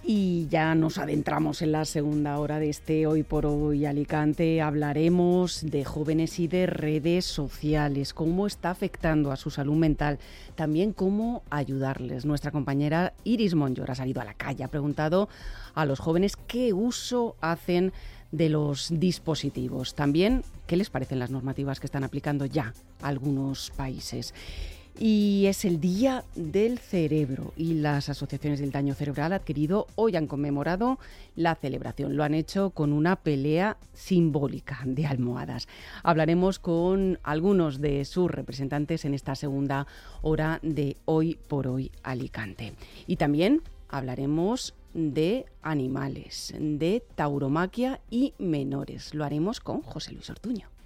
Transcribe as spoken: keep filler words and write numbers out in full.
Y ya nos adentramos en la segunda hora de este Hoy por Hoy Alicante. Hablaremos de jóvenes y de redes sociales, cómo está afectando a su salud mental, también cómo ayudarles. Nuestra compañera Iris Monllor ha salido a la calle, ha preguntado a los jóvenes qué uso hacen de los dispositivos. También qué les parecen las normativas que están aplicando ya algunos países. Y es el Día del Cerebro y las asociaciones del daño cerebral adquirido hoy han conmemorado la celebración. Lo han hecho con una pelea simbólica de almohadas. Hablaremos con algunos de sus representantes en esta segunda hora de Hoy por Hoy Alicante. Y también hablaremos de animales, de tauromaquia y menores. Lo haremos con José Luis Ortuño.